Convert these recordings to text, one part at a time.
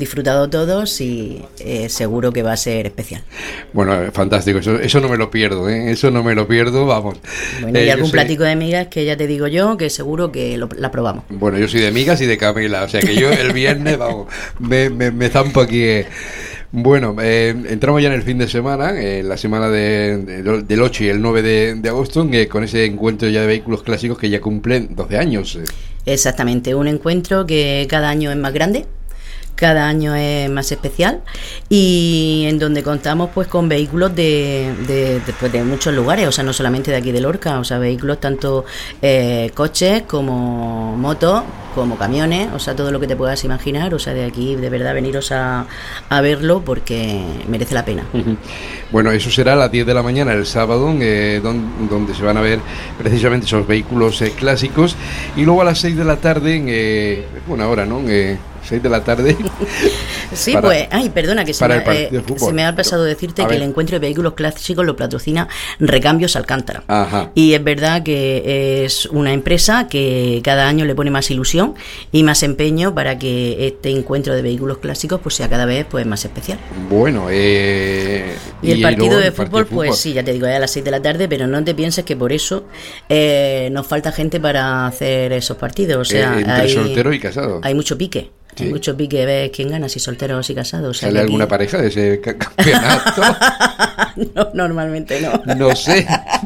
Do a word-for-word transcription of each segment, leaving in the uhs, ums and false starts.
disfrutado todos y eh, seguro que va a ser especial. Bueno, fantástico, eso, eso no me lo pierdo, ¿eh? Eso no me lo pierdo, vamos. Bueno, y eh, algún soy... platico de migas que ya te digo yo, que seguro que lo, la probamos. Bueno, yo soy de migas y de Camila, o sea que yo el viernes, vamos, me, me, me zampo aquí. Eh. Bueno, eh, entramos ya en el fin de semana, eh, la semana de, de, del ocho y el nueve de, de agosto, eh, con ese encuentro ya de vehículos clásicos que ya cumplen doce años. Eh. Exactamente, un encuentro que cada año es más grande, cada año es más especial y en donde contamos pues con vehículos de, de, de, pues, de muchos lugares, o sea, no solamente de aquí de Lorca, o sea, vehículos tanto eh, coches como motos, como camiones, o sea, todo lo que te puedas imaginar, o sea, de aquí de verdad veniros a, a verlo porque merece la pena. Bueno, eso será a las diez de la mañana el sábado, eh, donde, donde se van a ver precisamente esos vehículos eh, clásicos, y luego a las seis de la tarde, eh, una hora, ¿no? Eh, seis de la tarde. Sí, para, pues, ay, perdona, que se me, eh, se me ha pasado decirte a que ver. el encuentro de vehículos clásicos lo patrocina Recambios Alcántara. Ajá. Y es verdad que es una empresa que cada año le pone más ilusión y más empeño para que este encuentro de vehículos clásicos pues sea cada vez pues más especial. Bueno, eh, y, y el partido luego, de el fútbol, partido de fútbol, pues sí, ya te digo, es a las seis de la tarde, pero no te pienses que por eso eh, nos falta gente para hacer esos partidos. O sea, eh, entre hay, soltero y casado. Hay mucho pique. Sí. Hay mucho pique, ves quién gana, si solteros y casados. O sea, ¿Sale aquí... alguna pareja de ese campeonato? No, normalmente no. No sé.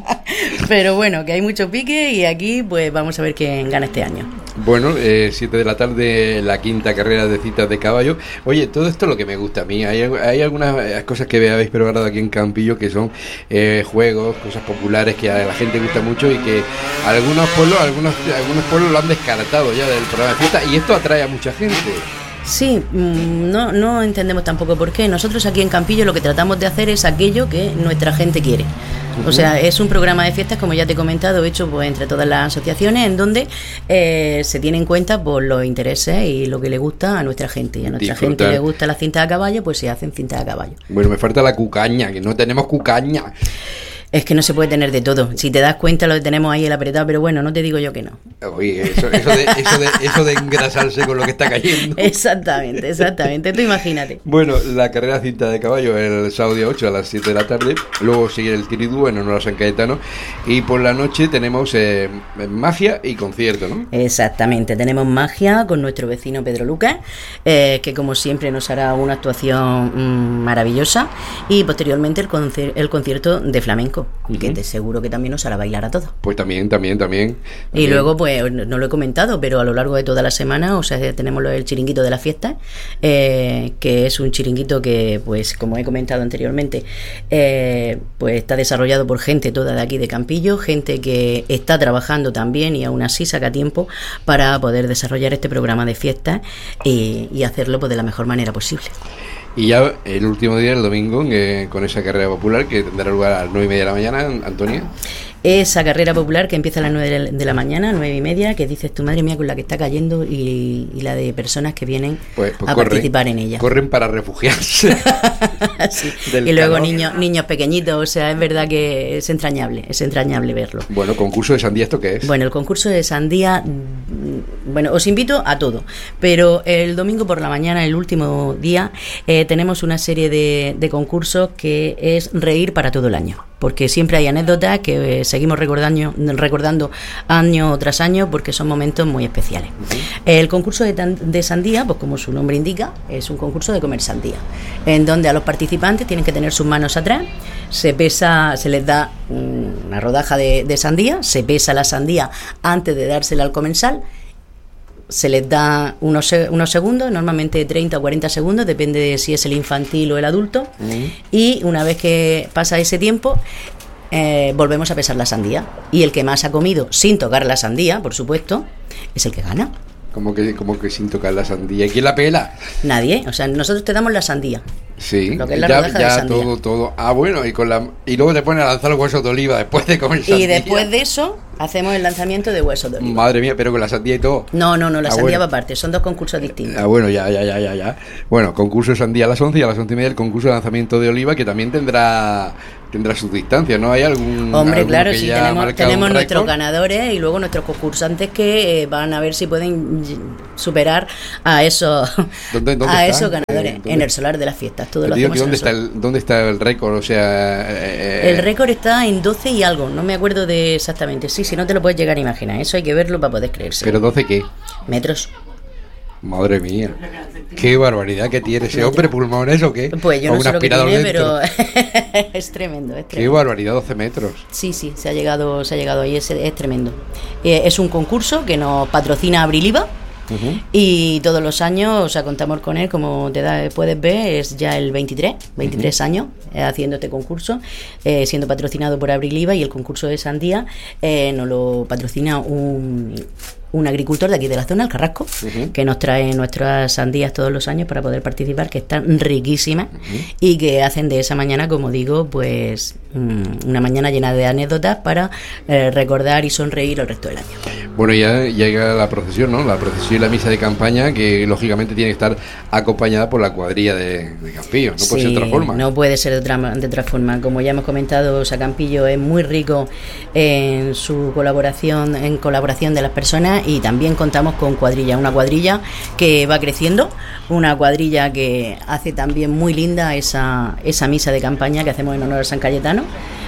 Pero bueno, que hay mucho pique y aquí pues vamos a ver quién gana este año. Bueno, eh, siete de la tarde, la quinta carrera de citas de caballo. Oye, todo esto es lo que me gusta a mí. Hay, hay algunas cosas que habéis preparado aquí en Campillo que son eh, juegos, cosas populares que a la gente gusta mucho y que algunos pueblos, algunos, algunos pueblos lo han descartado ya del programa de fiesta, y esto atrae a mucha gente. Sí, no, no entendemos tampoco por qué. Nosotros aquí en Campillo lo que tratamos de hacer es aquello que nuestra gente quiere. O sea, es un programa de fiestas, como ya te he comentado, hecho pues entre todas las asociaciones, en donde eh, se tiene en cuenta pues, los intereses y lo que le gusta a nuestra gente. Y a nuestra Disfrutar. gente le gusta las cintas a caballo, pues se hacen cintas a caballo. Bueno, me falta la cucaña, que no tenemos cucaña. Es que no se puede tener de todo. Si te das cuenta lo tenemos ahí el apretado, pero bueno, no te digo yo que no. Oye, eso, eso, de, eso, de, eso de engrasarse con lo que está cayendo. Exactamente, exactamente. Tú imagínate. Bueno, la carrera cinta de caballo el sábado día ocho a las siete de la tarde. Luego sigue el Tiridú en honor a San Cayetano. Y por la noche tenemos eh, magia y concierto, ¿no? Exactamente. Tenemos magia con nuestro vecino Pedro Lucas, eh, que como siempre nos hará una actuación mmm, maravillosa. Y posteriormente el, conci- el concierto de flamenco. Y que te seguro que también nos hará bailar a todos. Pues también, también, también. Y luego, pues, no lo he comentado, pero a lo largo de toda la semana, o sea, tenemos el chiringuito de la fiesta, eh, que es un chiringuito que, pues, como he comentado anteriormente, eh, pues está desarrollado por gente toda de aquí de Campillo, gente que está trabajando también y aún así saca tiempo para poder desarrollar este programa de fiestas y, y hacerlo pues, de la mejor manera posible. Y ya el último día, el domingo, eh, con esa carrera popular que tendrá lugar a las nueve y media de la mañana, Antonia. Esa carrera popular que empieza a las nueve de la mañana, nueve y media, que dices tu madre mía con la que está cayendo y, y la de personas que vienen pues, pues a corren, participar en ella. Corren para refugiarse. Sí. Del Y luego calor. niños niños pequeñitos, o sea, es verdad que es entrañable, es entrañable verlo. Bueno, concurso de sandía, ¿esto qué es? Bueno, el concurso de sandía, bueno, os invito a todo, pero el domingo por la mañana, el último día, eh, tenemos una serie de, de concursos que es reír para todo el año, porque siempre hay anécdotas que eh, seguimos recordando, recordando año tras año porque son momentos muy especiales. Uh-huh. El concurso de, tan, de sandía, pues como su nombre indica, es un concurso de comer sandía, en donde a los participantes tienen que tener sus manos atrás, se pesa, se les da una rodaja de, de sandía, se pesa la sandía antes de dársela al comensal, se les da unos, unos segundos, normalmente treinta o cuarenta segundos, depende de si es el infantil o el adulto, uh-huh. Y una vez que pasa ese tiempo, eh, volvemos a pesar la sandía, y el que más ha comido sin tocar la sandía, por supuesto, es el que gana. Como que, como que sin tocar la sandía. ¿Quién la pela? Nadie, o sea, nosotros te damos la sandía. Sí, lo que es la ya, rodaja ya de sandía. todo, todo. Ah, bueno, y con la y luego te ponen a lanzar los huesos de oliva después de comer sandía. Y después de eso, Hacemos el lanzamiento de huesos de oliva. Madre mía, pero con la sandía y todo. No, no, no, la ah, sandía bueno. va aparte, son dos concursos distintos. Ah, bueno, ya, ya, ya, ya, ya. Bueno, concurso de sandía a las once y a las once y media el concurso de lanzamiento de oliva, que también tendrá tendrá sus distancias, ¿no? ¿Hay algún Hombre, alguno claro, que sí, ya ha tenemos, marcado tenemos un nuestros récord? ganadores y luego nuestros concursantes que eh, van a ver si pueden superar a esos, ¿Dónde, dónde a está? esos ganadores. Eh, ¿dónde? En el solar de las fiestas, todo Te lo digo hacemos que en ¿dónde, el está solar. el, ¿Dónde está el récord? O sea... eh, El récord está en doce y algo, no me acuerdo de exactamente. Sí, si no te lo puedes llegar a imaginar, eso hay que verlo para poder creerse. ¿Pero doce qué? Metros. Madre mía, qué barbaridad que tiene ese hombre, pulmones o qué. Pues yo O no un sé lo que aspirador tiene, dentro. pero es tremendo, es Qué tremendo. barbaridad, doce metros. Sí, sí, se ha llegado, se ha llegado ahí, es, es tremendo. Eh, es un concurso que nos patrocina Abriliva. Uh-huh. Y todos los años, o sea, contamos con él, como te da, puedes ver, es ya el veintitrés, veintitrés uh-huh. años eh, haciendo este concurso, eh, siendo patrocinado por Abriliva, y el concurso de sandía eh, nos lo patrocina un, un agricultor de aquí de la zona, el Carrasco, uh-huh. que nos trae nuestras sandías todos los años para poder participar, que están riquísimas uh-huh. y que hacen de esa mañana, como digo, pues una mañana llena de anécdotas para eh, recordar y sonreír el resto del año. Bueno, ya llega la procesión, ¿no? La procesión y la misa de campaña, que lógicamente tiene que estar acompañada por la cuadrilla de, de Campillo, no sí, puede ser de otra forma. No puede ser de otra, de otra forma. Como ya hemos comentado, o sea, Campillo es muy rico en su colaboración, en colaboración de las personas, y también contamos con cuadrilla, una cuadrilla que va creciendo, una cuadrilla que hace también muy linda esa, esa misa de campaña que hacemos en honor a San Cayetano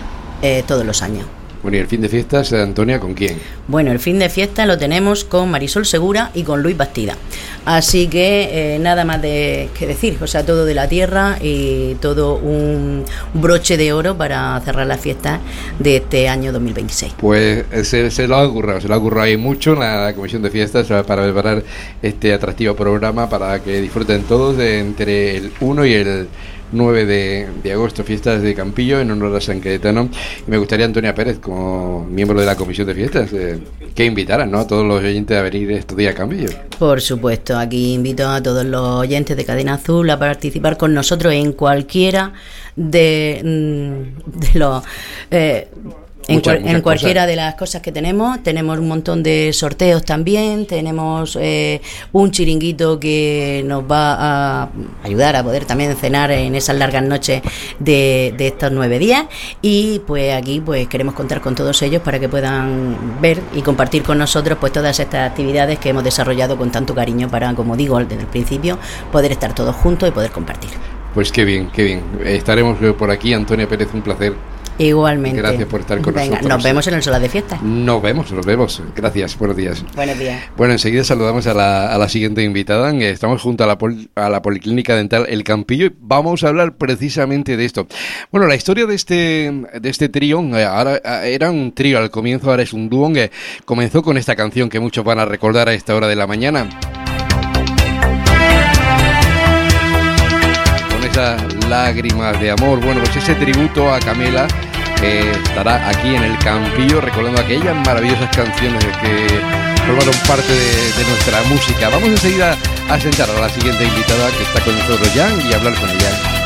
eh, todos los años. Bueno, ¿y el fin de fiestas, Antonia, con quién? Bueno, el fin de fiesta lo tenemos con Marisol Segura y con Luis Bastida. Así que eh, nada más de que decir, o sea, todo de la tierra y todo un broche de oro para cerrar las fiestas de este año dos mil veintiséis. Pues se, se lo ha ocurrido, se lo ha ocurrido ahí mucho la, la Comisión de Fiestas para preparar este atractivo programa para que disfruten todos de, entre el uno y el nueve de, de agosto, fiestas de Campillo en honor a San Cayetano. Y me gustaría, Antonia Pérez, como miembro de la Comisión de Fiestas, eh, que invitaran, ¿no?, a todos los oyentes a venir estos días a Campillo. Por supuesto, aquí invito a todos los oyentes de Cadena Azul a participar con nosotros en cualquiera de, de los... Eh, En, Muchas, cual, muchas en cualquiera cosas. de las cosas que tenemos. Tenemos un montón de sorteos también. Tenemos eh, un chiringuito que nos va a ayudar a poder también cenar en esas largas noches de, de estos nueve días. Y pues aquí pues queremos contar con todos ellos para que puedan ver y compartir con nosotros pues todas estas actividades que hemos desarrollado con tanto cariño para, como digo desde el principio, poder estar todos juntos y poder compartir. Pues qué bien, qué bien. Estaremos por aquí, Antonia Pérez, un placer. Igualmente. Gracias por estar con Venga, nosotros. Nos vemos en el solar de fiesta. Nos vemos, nos vemos. Gracias, buenos días. Buenos días. Bueno, enseguida saludamos a la, a la siguiente invitada. Estamos junto a la, pol, a la Policlínica Dental El Campillo y vamos a hablar precisamente de esto. Bueno, la historia de este de este trío, ahora era un trío al comienzo, ahora es un dúo, que comenzó con esta canción que muchos van a recordar a esta hora de la mañana. Lágrimas de amor. Bueno, pues ese tributo a Camela que estará aquí en el Campillo recordando aquellas maravillosas canciones que formaron parte de, de nuestra música. Vamos enseguida a sentar a la siguiente invitada que está con nosotros ya y hablar con ella.